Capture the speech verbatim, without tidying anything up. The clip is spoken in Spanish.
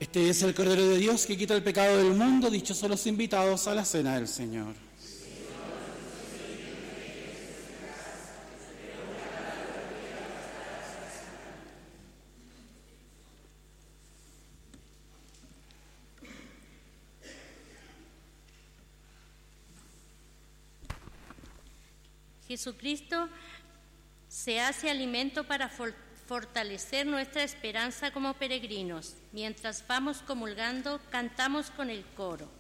Este es el Cordero de Dios que quita el pecado del mundo. Dichosos los invitados a la cena del Señor. Jesucristo se hace alimento para fortalecer nuestra esperanza como peregrinos. Mientras vamos comulgando, cantamos con el coro.